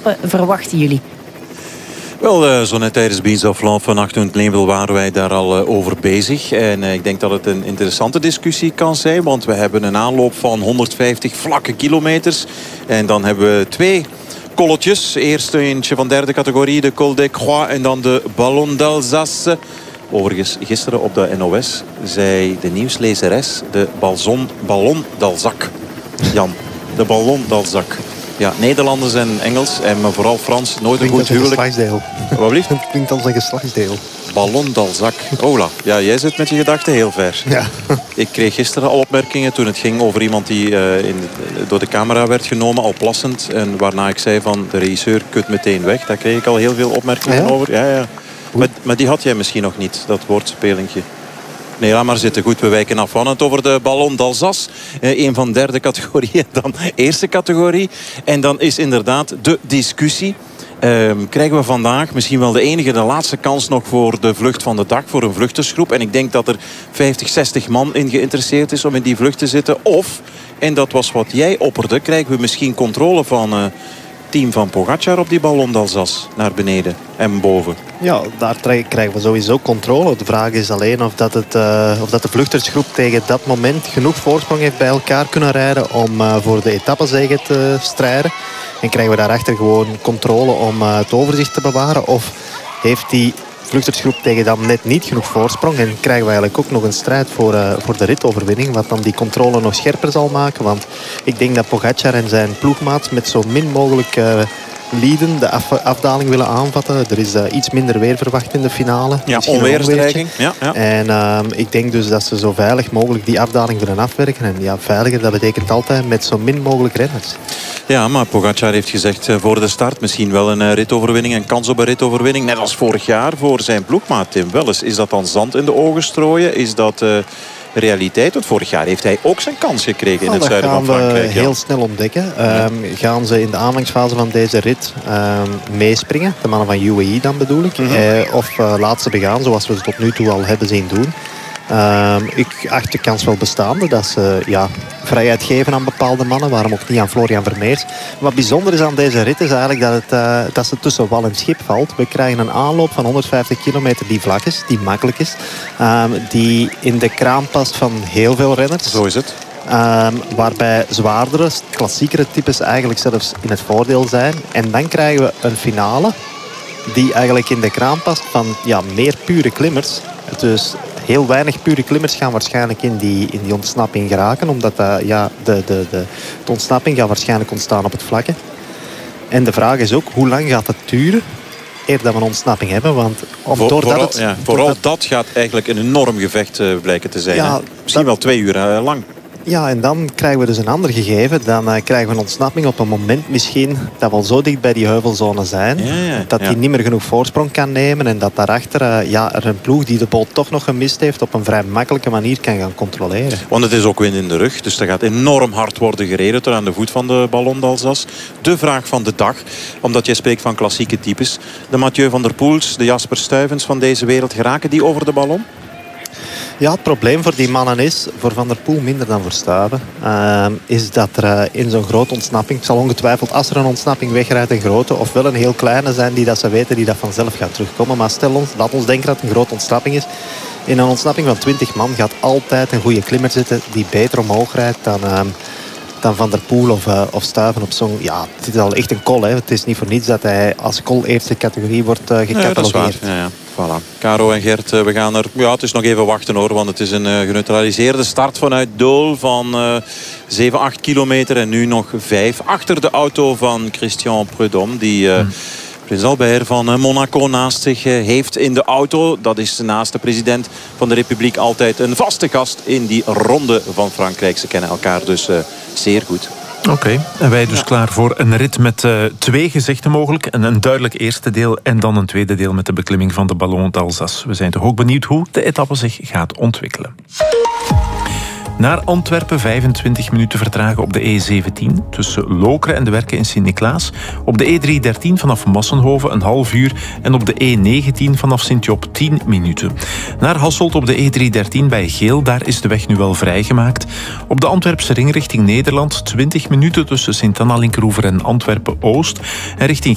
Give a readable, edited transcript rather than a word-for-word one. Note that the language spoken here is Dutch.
etappe verwachten jullie? Wel, zo net tijdens Beans of Love van 8 Nebel waren wij daar al over bezig. En ik denk dat het een interessante discussie kan zijn. Want we hebben een aanloop van 150 vlakke kilometers. En dan hebben we 2 kolletjes. Eerst eentje van derde categorie, de Col des Croix. En dan de Ballon d'Alsace. Overigens, gisteren op de NOS zei de nieuwslezeres de Ballon d'Alsace. Jan, de Ballon d'Alsace. Ja, Nederlanders en Engels, maar vooral Frans, nooit een goed huwelijk. Wat blieft? Het klinkt als een geslachtsdeel. Ballon d'Alsace. Ola, ja, jij zit met je gedachten heel ver. Ja. Ik kreeg gisteren al opmerkingen toen het ging over iemand die door de camera werd genomen, al plassend. En waarna ik zei van, de regisseur kut meteen weg. Daar kreeg ik al heel veel opmerkingen over. Ja. Maar die had jij misschien nog niet, dat woordspelingje. Nee, laat maar zitten. Goed, we wijken af van het over de Ballon d'Alsace. Een van derde categorie en dan eerste categorie. En dan is inderdaad de discussie. Krijgen we vandaag misschien wel de laatste kans nog voor de vlucht van de dag, voor een vluchtersgroep. En ik denk dat er 50, 60 man in geïnteresseerd is om in die vlucht te zitten. Of, en dat was wat jij opperde, krijgen we misschien controle van team van Pogacar op die Ballon d'Alsace naar beneden en boven. Ja, daar krijgen we sowieso controle. De vraag is alleen of dat de vluchtersgroep tegen dat moment genoeg voorsprong heeft bij elkaar kunnen rijden om voor de etappezege te strijden. En krijgen we daarachter gewoon controle om het overzicht te bewaren? Of heeft die vluchtersgroep tegen dan net niet genoeg voorsprong en krijgen we eigenlijk ook nog een strijd voor de ritoverwinning, wat dan die controle nog scherper zal maken? Want ik denk dat Pogacar en zijn ploegmaats met zo min mogelijk leaden de afdaling willen aanvatten. Er is iets minder weer verwacht in de finale. Ja, onweersdreiging. Ja. En ik denk dus dat ze zo veilig mogelijk die afdaling willen afwerken. En ja, veiliger, dat betekent altijd met zo min mogelijk renners. Ja, maar Pogacar heeft gezegd voor de start misschien wel een ritoverwinning, een kans op een ritoverwinning. Net als vorig jaar voor zijn ploegmaat Tim Welles. Is dat dan zand in de ogen strooien? Is dat realiteit? Want vorig jaar heeft hij ook zijn kans gekregen in het zuiden van Frankrijk. Dat gaan we heel snel ontdekken. Gaan ze in de aanvangsfase van deze rit meespringen? De mannen van UAE dan bedoel ik. Of laat ze begaan zoals we ze tot nu toe al hebben zien doen. Ik acht de kans wel bestaande dat ze vrijheid geven aan bepaalde mannen. Waarom ook niet aan Florian Vermeers. Wat bijzonder is aan deze rit is eigenlijk dat ze tussen wal en schip valt. We krijgen een aanloop van 150 kilometer die vlak is, die makkelijk is. Die in de kraam past van heel veel renners. Zo is het. Waarbij zwaardere, klassiekere types eigenlijk zelfs in het voordeel zijn. En dan krijgen we een finale die eigenlijk in de kraam past van meer pure klimmers. Dus heel weinig pure klimmers gaan waarschijnlijk in die ontsnapping geraken. Omdat de ontsnapping gaat waarschijnlijk ontstaan op het vlakke. En de vraag is ook, hoe lang gaat het duren eer dat we een ontsnapping hebben? Want vooral dat gaat eigenlijk een enorm gevecht blijken te zijn. Ja, misschien wel 2 uur lang. Ja, en dan krijgen we dus een ander gegeven. Dan krijgen we een ontsnapping op een moment misschien dat we al zo dicht bij die heuvelzone zijn. Dat die niet meer genoeg voorsprong kan nemen. En dat daarachter er een ploeg die de boot toch nog gemist heeft op een vrij makkelijke manier kan gaan controleren. Want het is ook wind in de rug. Dus er gaat enorm hard worden gereden tot aan de voet van de Ballon d'Alsace. De vraag van de dag. Omdat jij spreekt van klassieke types. De Mathieu van der Poels, de Jasper Stuyvens van deze wereld. Geraken die over de ballon? Ja, het probleem voor die mannen is, voor Van der Poel minder dan voor Stuyven, is dat er in zo'n grote ontsnapping, het zal ongetwijfeld als er een ontsnapping wegrijdt een grote, of wel een heel kleine zijn die dat ze weten die dat vanzelf gaat terugkomen. Maar laat ons denken dat het een grote ontsnapping is. In een ontsnapping van 20 man gaat altijd een goede klimmer zitten die beter omhoog rijdt dan Van der Poel of Stuyven op zo'n... Ja, het is al echt een col. Hè. Het is niet voor niets dat hij als col eerste categorie wordt gecatalogeerd. Ja. Voilà. Caro en Gert, we gaan er... Ja, het is nog even wachten hoor, want het is een geneutraliseerde start vanuit Dole van 7, 8 kilometer en nu nog 5. Achter de auto van Christian Prudhomme, die... Prins Albert van Monaco naast zich heeft in de auto. Dat is naast de president van de Republiek altijd een vaste gast in die ronde van Frankrijk. Ze kennen elkaar dus zeer goed. Oké, en wij dus klaar voor een rit met 2 gezichten mogelijk. Een duidelijk eerste deel en dan een tweede deel met de beklimming van de Ballon d'Alsace. We zijn toch ook benieuwd hoe de etappe zich gaat ontwikkelen. Naar Antwerpen 25 minuten vertragen op de E17 tussen Lokeren en de Werken in Sint-Niklaas. Op de E313 vanaf Massenhoven een half uur en op de E19 vanaf Sint-Job 10 minuten. Naar Hasselt op de E313 bij Geel, daar is de weg nu wel vrijgemaakt. Op de Antwerpse ring richting Nederland 20 minuten tussen Sint-Anna-Linkeroever en Antwerpen-Oost. En richting